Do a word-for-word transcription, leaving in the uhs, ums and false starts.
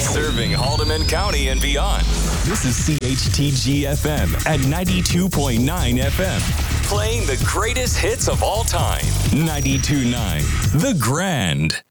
Serving Haldeman County and beyond. This is C H T G F M at ninety-two point nine F M. Playing the greatest hits of all time. ninety-two point nine The Grand.